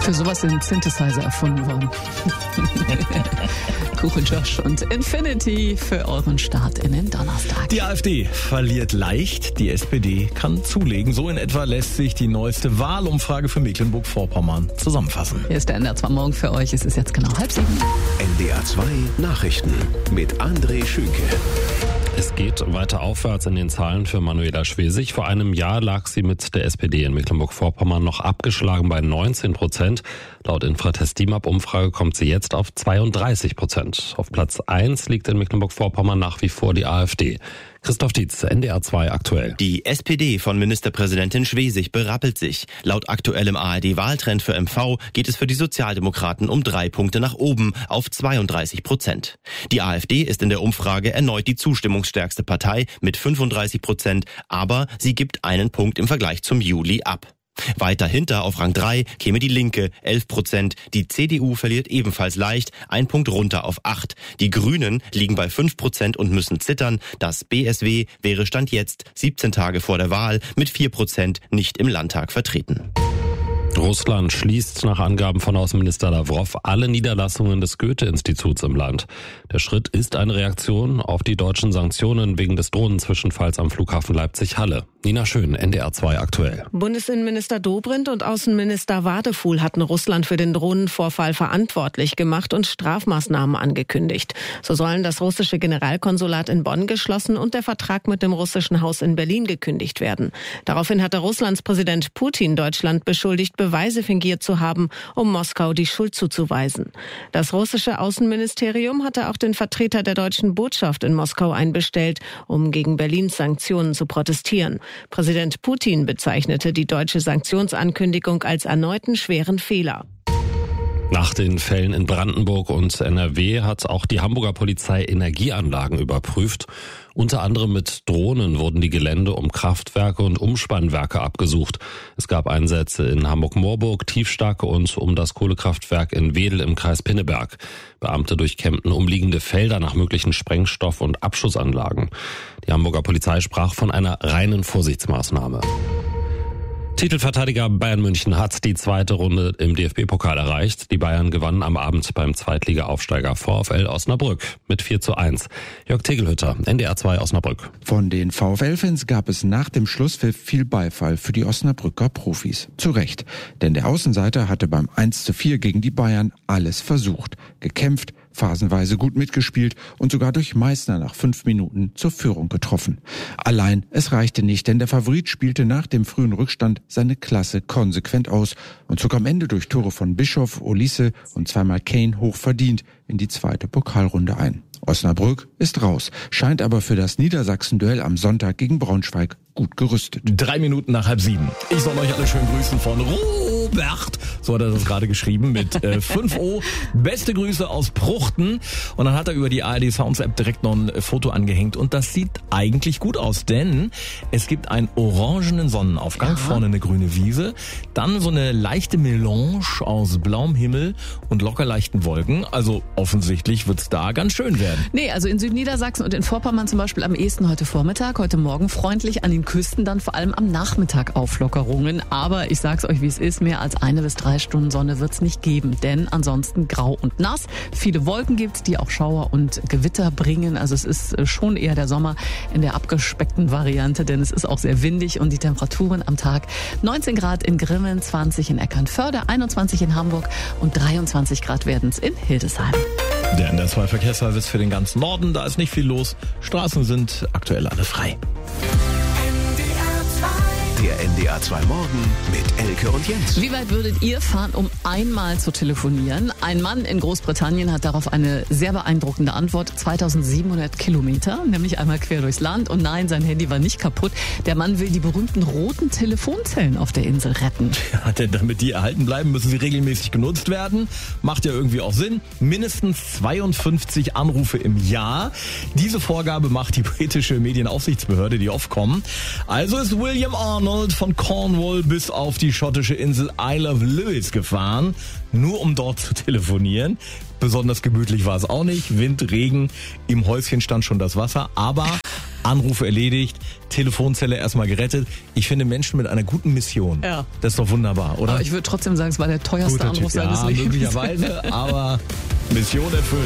Für sowas sind Synthesizer erfunden worden. Kuchen Josh und Infinity für euren Start in den Donnerstag. Die AfD verliert leicht, die SPD kann zulegen. So in etwa lässt sich die neueste Wahlumfrage für Mecklenburg-Vorpommern zusammenfassen. Hier ist der NDR 2 Morgen für euch. Es ist jetzt genau 6:30. NDR 2 Nachrichten mit André Schünke. Es geht weiter aufwärts in den Zahlen für Manuela Schwesig. Vor einem Jahr lag sie mit der SPD in Mecklenburg-Vorpommern noch abgeschlagen bei 19%. Laut Infratest DIMAP-Umfrage kommt sie jetzt auf 32%. Auf Platz 1 liegt in Mecklenburg-Vorpommern nach wie vor die AfD. Christoph Dietz, NDR 2 aktuell. Die SPD von Ministerpräsidentin Schwesig berappelt sich. Laut aktuellem ARD-Wahltrend für MV geht es für die Sozialdemokraten um 3 Punkte nach oben auf 32%. Die AfD ist in der Umfrage erneut die zustimmungsstärkste Partei mit 35%, aber sie gibt einen Punkt im Vergleich zum Juli ab. Weiter hinter auf Rang 3 käme die Linke, 11%. Die CDU verliert ebenfalls leicht, 1 Punkt runter auf 8. Die Grünen liegen bei 5% und müssen zittern. Das BSW wäre Stand jetzt, 17 Tage vor der Wahl, mit 4% nicht im Landtag vertreten. Russland schließt nach Angaben von Außenminister Lavrov alle Niederlassungen des Goethe-Instituts im Land. Der Schritt ist eine Reaktion auf die deutschen Sanktionen wegen des Drohnenzwischenfalls am Flughafen Leipzig-Halle. Nina Schön, NDR 2 aktuell. Bundesinnenminister Dobrindt und Außenminister Wadefuhl hatten Russland für den Drohnenvorfall verantwortlich gemacht und Strafmaßnahmen angekündigt. So sollen das russische Generalkonsulat in Bonn geschlossen und der Vertrag mit dem russischen Haus in Berlin gekündigt werden. Daraufhin hatte Russlands Präsident Putin Deutschland beschuldigt, Beweise fingiert zu haben, um Moskau die Schuld zuzuweisen. Das russische Außenministerium hatte auch den Vertreter der deutschen Botschaft in Moskau einbestellt, um gegen Berlins Sanktionen zu protestieren. Präsident Putin bezeichnete die deutsche Sanktionsankündigung als erneuten schweren Fehler. Nach den Fällen in Brandenburg und NRW hat auch die Hamburger Polizei Energieanlagen überprüft. Unter anderem mit Drohnen wurden die Gelände um Kraftwerke und Umspannwerke abgesucht. Es gab Einsätze in Hamburg-Moorburg, Tiefstacke und um das Kohlekraftwerk in Wedel im Kreis Pinneberg. Beamte durchkämmten umliegende Felder nach möglichen Sprengstoff- und Abschussanlagen. Die Hamburger Polizei sprach von einer reinen Vorsichtsmaßnahme. Titelverteidiger Bayern München hat die zweite Runde im DFB-Pokal erreicht. Die Bayern gewannen am Abend beim Zweitliga-Aufsteiger VfL Osnabrück mit 4:1. Jörg Tegelhütter, NDR 2 Osnabrück. Von den VfL-Fans gab es nach dem Schlusspfiff viel Beifall für die Osnabrücker Profis. Zu Recht, denn der Außenseiter hatte beim 1:4 gegen die Bayern alles versucht, gekämpft, phasenweise gut mitgespielt und sogar durch Meissner nach 5 Minuten zur Führung getroffen. Allein, es reichte nicht, denn der Favorit spielte nach dem frühen Rückstand seine Klasse konsequent aus und zog am Ende durch Tore von Bischof, Olise und zweimal Kane hochverdient in die zweite Pokalrunde ein. Osnabrück ist raus, scheint aber für das Niedersachsen-Duell am Sonntag gegen Braunschweig gut gerüstet. 3 Minuten nach 6:30. Ich soll euch alle schön grüßen von Robert. So hat er das gerade geschrieben mit 5O. Beste Grüße aus Pruchten. Und dann hat er über die ARD Sounds App direkt noch ein Foto angehängt. Und das sieht eigentlich gut aus, denn es gibt einen orangenen Sonnenaufgang, vorne eine grüne Wiese, dann so eine leichte Melange aus blauem Himmel und locker leichten Wolken. Also offensichtlich wird's da ganz schön werden. Nee, also in Südniedersachsen und in Vorpommern zum Beispiel am ehesten heute Vormittag, heute Morgen freundlich, an den Küsten dann vor allem am Nachmittag Auflockerungen. Aber ich sag's euch, wie es ist, mehr als 1 bis 3 Stunden Sonne wird's nicht geben, denn ansonsten grau und nass. Viele Wolken gibt's, die auch Schauer und Gewitter bringen. Also es ist schon eher der Sommer in der abgespeckten Variante, denn es ist auch sehr windig und die Temperaturen am Tag 19 Grad in Grimmen, 20 in Eckernförde, 21 in Hamburg und 23 Grad werden's in Hildesheim. Der NDR 2 Verkehrsservice für den ganzen Norden, da ist nicht viel los. Straßen sind aktuell alle frei. Der NDR 2 Morgen mit Elke und Jens. Wie weit würdet ihr fahren, um einmal zu telefonieren? Ein Mann in Großbritannien hat darauf eine sehr beeindruckende Antwort. 2700 Kilometer, nämlich einmal quer durchs Land. Und nein, sein Handy war nicht kaputt. Der Mann will die berühmten roten Telefonzellen auf der Insel retten. Ja, denn damit die erhalten bleiben, müssen sie regelmäßig genutzt werden. Macht ja irgendwie auch Sinn. Mindestens 52 Anrufe im Jahr. Diese Vorgabe macht die britische Medienaufsichtsbehörde, die Ofcom. Also ist William Arnold von Cornwall bis auf die schottische Insel Isle of Lewis gefahren, nur um dort zu telefonieren. Besonders gemütlich war es auch nicht. Wind, Regen, im Häuschen stand schon das Wasser, aber Anrufe erledigt, Telefonzelle erstmal gerettet. Ich finde Menschen mit einer guten Mission, Ja. das ist doch wunderbar, oder? Aber ich würde trotzdem sagen, es war der teuerste Anruf seines Lebens. Möglicherweise, aber Mission erfüllt.